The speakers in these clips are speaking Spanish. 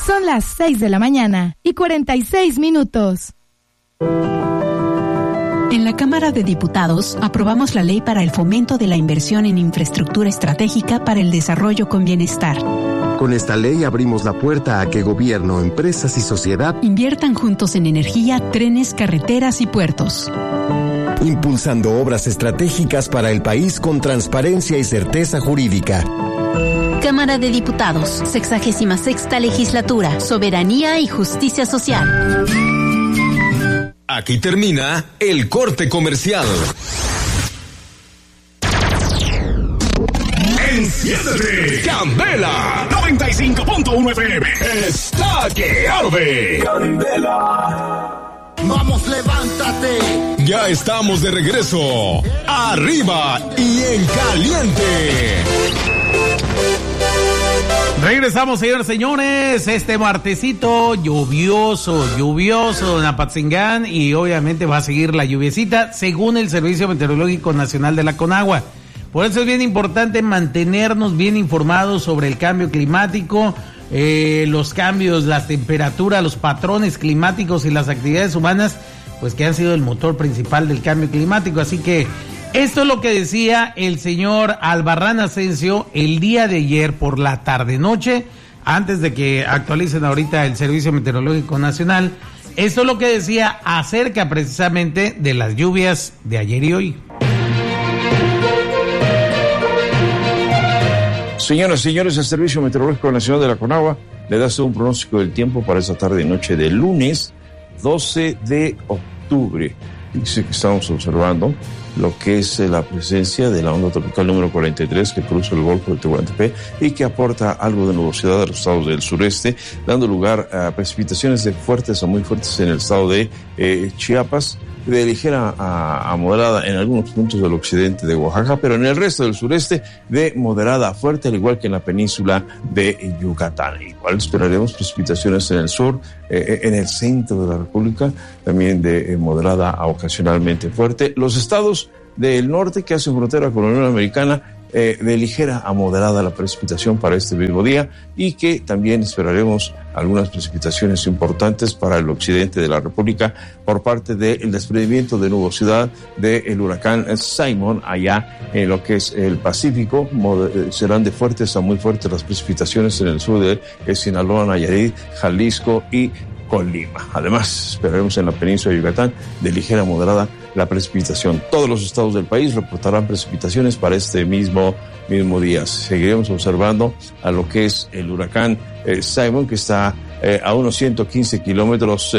Son las 6:46 En la Cámara de Diputados aprobamos la Ley para el Fomento de la Inversión en Infraestructura Estratégica para el Desarrollo con Bienestar. Con esta ley abrimos la puerta a que gobierno, empresas y sociedad inviertan juntos en energía, trenes, carreteras y puertos. Impulsando obras estratégicas para el país con transparencia y certeza jurídica. Cámara de Diputados, 66ª Legislatura, Soberanía y Justicia Social. Aquí termina el corte comercial. Enciéndete, Candela 95.1 FM. Está que arde. Candela. Vamos, levántate. Ya estamos de regreso. Arriba y en caliente. Regresamos, señores, señores, este martesito lluvioso en Apatzingán, y obviamente va a seguir la lluviecita según el Servicio Meteorológico Nacional de la Conagua. Por eso es bien importante mantenernos bien informados sobre el cambio climático, los cambios, las temperaturas, los patrones climáticos y las actividades humanas, pues que han sido el motor principal del cambio climático. Así que esto es lo que decía el señor Albarrán Asensio el día de ayer por la tarde-noche, antes de que actualicen ahorita el Servicio Meteorológico Nacional. Esto es lo que decía acerca precisamente de las lluvias de ayer y hoy. Señoras y señores, el Servicio Meteorológico Nacional de la Conagua le da un pronóstico del tiempo para esta tarde y noche de lunes 12 de octubre. Dice que estamos observando lo que es la presencia de la onda tropical número 43 que cruza el Golfo de Tehuantepec y que aporta algo de nubosidad a los estados del sureste, dando lugar a precipitaciones de fuertes a muy fuertes en el estado de Chiapas, de ligera a moderada en algunos puntos del occidente de Oaxaca, pero en el resto del sureste de moderada a fuerte, al igual que en la península de Yucatán. Igual esperaremos precipitaciones en el sur, en el centro de la República, también de moderada a ocasionalmente fuerte. Los estados del norte que hacen frontera con la Unión Americana, de ligera a moderada la precipitación para este mismo día, y que también esperaremos algunas precipitaciones importantes para el occidente de la República por parte del desprendimiento de nubosidad del huracán Simon allá en lo que es el Pacífico. Serán de fuertes a muy fuertes las precipitaciones en el sur de Sinaloa, Nayarit, Jalisco y Colima. Además, esperaremos en la península de Yucatán de ligera a moderada la precipitación. Todos los estados del país reportarán precipitaciones para este mismo día. Seguiremos observando a lo que es el huracán Simon, que está a unos 115 kilómetros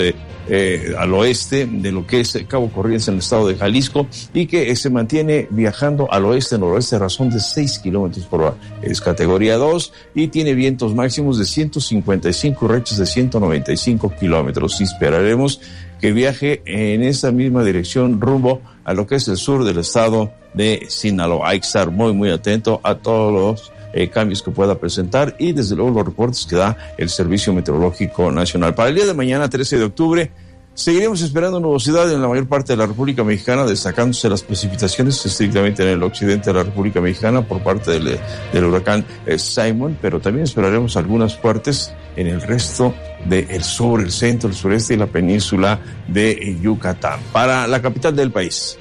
al oeste de lo que es Cabo Corrientes en el estado de Jalisco, y que se mantiene viajando al oeste-noroeste a razón de 6 kilómetros por hora. Es categoría 2 y tiene vientos máximos de 155 y rachas de 195 kilómetros. Y esperaremos que viaje en esa misma dirección rumbo a lo que es el sur del estado de Sinaloa. Hay que estar muy atento a todos los cambios que pueda presentar y desde luego los reportes que da el Servicio Meteorológico Nacional. Para el día de mañana, 13 de octubre, seguiremos esperando nubosidad en la mayor parte de la República Mexicana, destacándose las precipitaciones estrictamente en el occidente de la República Mexicana por parte del huracán Simon, pero también esperaremos algunas fuertes en el resto del sur, el centro, el sureste y la península de Yucatán. Para la capital del país,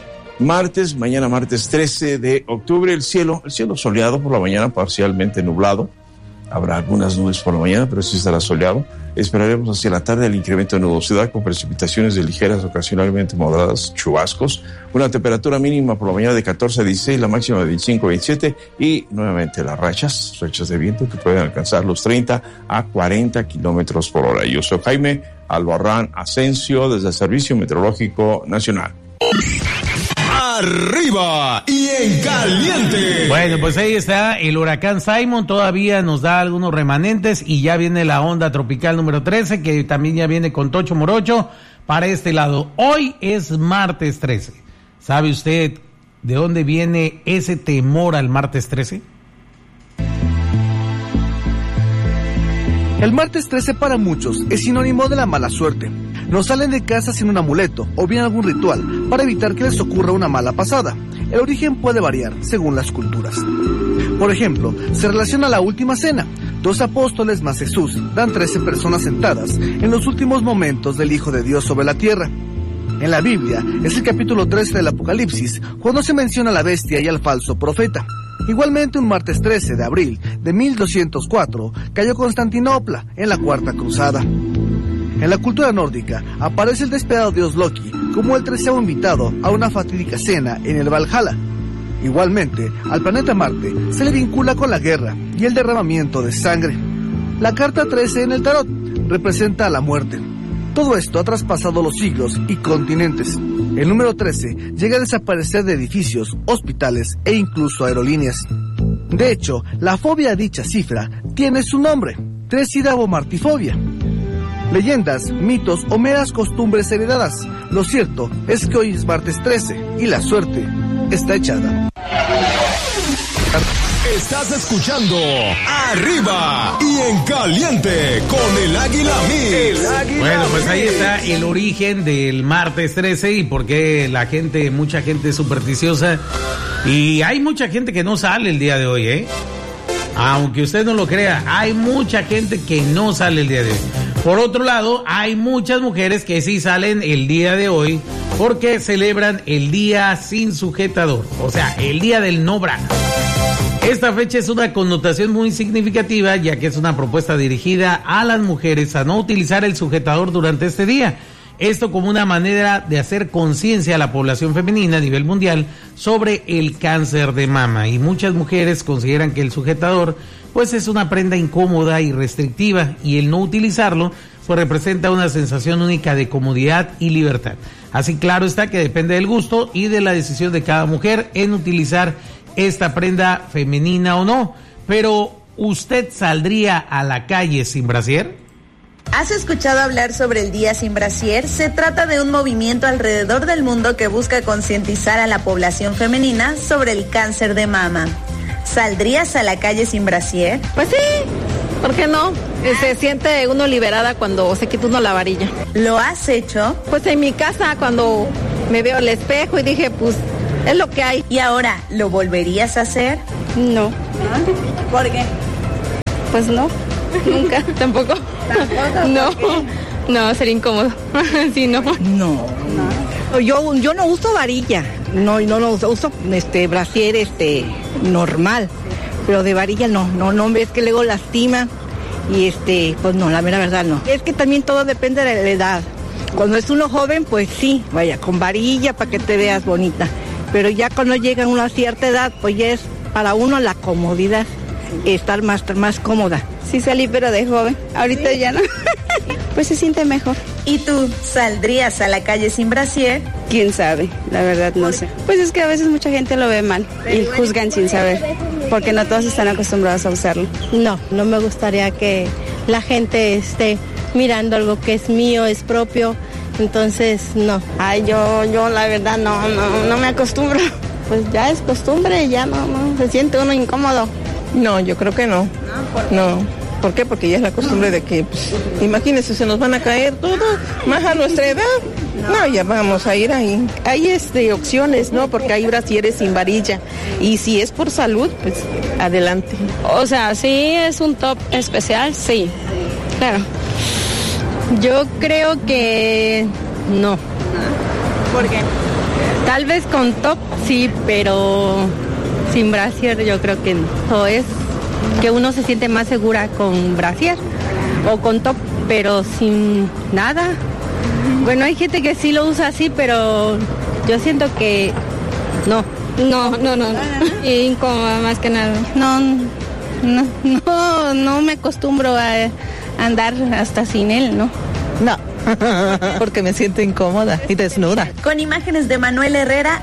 mañana martes 13 de octubre, el cielo soleado por la mañana, parcialmente nublado. Habrá algunas nubes por la mañana, pero sí estará soleado. Esperaremos hacia la tarde el incremento de nubosidad con precipitaciones de ligeras, ocasionalmente moderadas, chubascos. Una temperatura mínima por la mañana de 14 a 16, la máxima de 25 a 27, y nuevamente las rachas de viento que pueden alcanzar los 30 a 40 kilómetros por hora. Yo soy Jaime Albarrán Asensio desde el Servicio Meteorológico Nacional. Arriba y en caliente. Bueno, pues ahí está el huracán Simon, todavía nos da algunos remanentes y ya viene la onda tropical número 13, que también ya viene con Tocho Morocho para este lado. Hoy es martes 13. ¿Sabe usted de dónde viene ese temor al martes 13? El martes 13 para muchos es sinónimo de la mala suerte. No salen de casa sin un amuleto o bien algún ritual para evitar que les ocurra una mala pasada. El origen puede variar según las culturas. Por ejemplo, se relaciona a la última cena, 2 apóstoles más Jesús dan 13 personas sentadas en los últimos momentos del Hijo de Dios sobre la tierra. En la Biblia es el capítulo 13 del Apocalipsis cuando se menciona a la bestia y al falso profeta. Igualmente un martes 13 de abril de 1204 cayó Constantinopla en la Cuarta Cruzada. En la cultura nórdica aparece el despiadado dios Loki como el 13º invitado a una fatídica cena en el Valhalla. Igualmente, al planeta Marte se le vincula con la guerra y el derramamiento de sangre. La carta 13 en el tarot representa a la muerte. Todo esto ha traspasado los siglos y continentes. El número 13 llega a desaparecer de edificios, hospitales e incluso aerolíneas. De hecho, la fobia a dicha cifra tiene su nombre, tresidabomartifobia. Leyendas, mitos o meras costumbres heredadas. Lo cierto es que hoy es martes 13 y la suerte está echada. Estás escuchando Arriba y en Caliente con el Águila Mix. Bueno, pues ahí está el origen del martes 13 y por qué mucha gente es supersticiosa. Y hay mucha gente que no sale el día de hoy, ¿eh? Aunque usted no lo crea, hay mucha gente que no sale el día de hoy. Por otro lado, hay muchas mujeres que sí salen el día de hoy porque celebran el día sin sujetador, o sea, el día del no bra. Esta fecha es una connotación muy significativa, ya que es una propuesta dirigida a las mujeres a no utilizar el sujetador durante este día. Esto como una manera de hacer conciencia a la población femenina a nivel mundial sobre el cáncer de mama. Y muchas mujeres consideran que el sujetador pues es una prenda incómoda y restrictiva, y el no utilizarlo pues representa una sensación única de comodidad y libertad. Así claro está que depende del gusto y de la decisión de cada mujer en utilizar esta prenda femenina o no. Pero, ¿usted saldría a la calle sin brasier? ¿Has escuchado hablar sobre el Día Sin Brasier? Se trata de un movimiento alrededor del mundo que busca concientizar a la población femenina sobre el cáncer de mama. ¿Saldrías a la calle sin brasier? Pues sí, ¿por qué no? Se siente uno liberada cuando se quita uno la varilla. ¿Lo has hecho? Pues en mi casa, cuando me veo al espejo y dije, pues es lo que hay. ¿Y ahora lo volverías a hacer? No. ¿Por qué? Pues no, nunca, tampoco. ¿Tampoco? No, sería incómodo. Sí, no. No. Yo no uso varilla. No uso brasier normal. Pero de varilla no ves que luego lastima. Y pues no, la mera verdad no. Es que también todo depende de la edad. Cuando es uno joven, pues sí, vaya, con varilla para que te veas bonita. Pero ya cuando llega a una cierta edad, pues ya es para uno la comodidad, estar más cómoda. Sí salí, pero de joven. Ahorita ya no. Pues se siente mejor. ¿Y tú saldrías a la calle sin brasier? ¿Quién sabe? La verdad no sé. Pues es que a veces mucha gente lo ve mal y juzgan sin saber, porque no todos están acostumbrados a usarlo. No me gustaría que la gente esté mirando algo que es mío, es propio, entonces no. Ay, yo la verdad no me acostumbro. Pues ya es costumbre, ya no se siente uno incómodo. No, yo creo que no. No. ¿Por qué? Porque ya es la costumbre de que, pues, imagínense, se nos van a caer todos, más a nuestra edad. No, ya vamos a ir ahí. Hay opciones, ¿no? Porque hay brasieres sin varilla. Y si es por salud, pues adelante. O sea, sí es un top especial, sí. Claro. Yo creo que no. ¿Por qué? Tal vez con top sí, pero sin brasier yo creo que no. O es que uno se siente más segura con brasier o con top, pero sin nada. Bueno, hay gente que sí lo usa así, pero yo siento que no. Incómoda más que nada. No me acostumbro a andar hasta sin él, ¿no? No, porque me siento incómoda y desnuda. Con imágenes de Manuel Herrera,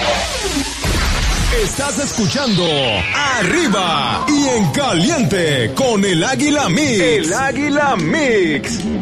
Estás escuchando Arriba y en Caliente con el Águila Mix. El Águila Mix.